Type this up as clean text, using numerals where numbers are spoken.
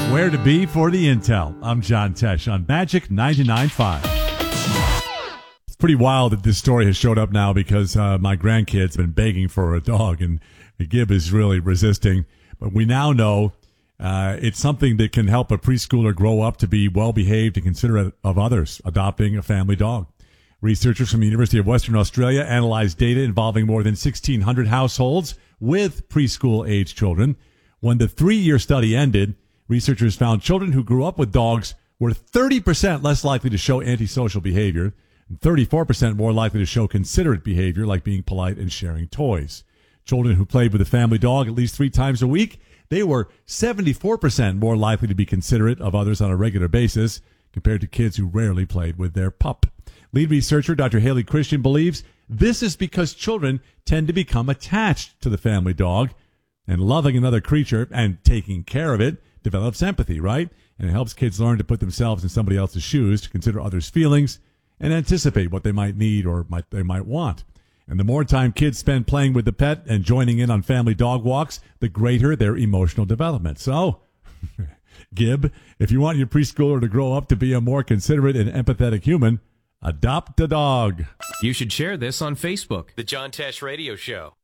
Where to be for the intel. I'm John Tesh on Magic 99.5. It's pretty wild that this story has showed up now because my grandkids have been begging for a dog, and Gib is really resisting. But we now know it's something that can help a preschooler grow up to be well-behaved and considerate of others, adopting a family dog. Researchers from the University of Western Australia analyzed data involving more than 1,600 households with preschool-age children. When the 3-year study ended, researchers found children who grew up with dogs were 30% less likely to show antisocial behavior and 34% more likely to show considerate behavior, like being polite and sharing toys. Children who played with a family dog at least 3 times a week, they were 74% more likely to be considerate of others on a regular basis compared to kids who rarely played with their pup. Lead researcher Dr. Haley Christian believes this is because children tend to become attached to the family dog, and loving another creature and taking care of it develops empathy, right? And it helps kids learn to put themselves in somebody else's shoes, to consider others' feelings, and anticipate what they might need or they might want. And the more time kids spend playing with the pet and joining in on family dog walks, the greater their emotional development. So, Gib, if you want your preschooler to grow up to be a more considerate and empathetic human, adopt a dog. You should share this on Facebook. The John Tesh Radio Show.